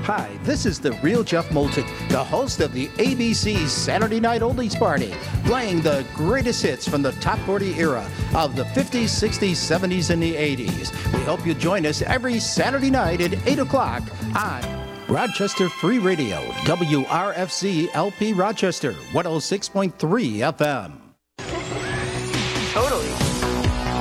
Hi, this is the real Jeff Moulton, the host of the ABC Saturday Night Oldies Party, playing the greatest hits from the top 40 era of the 50s, 60s, 70s, and the 80s. We hope you join us every Saturday night at 8 o'clock on Rochester Free Radio, WRFC LP Rochester, 106.3 FM.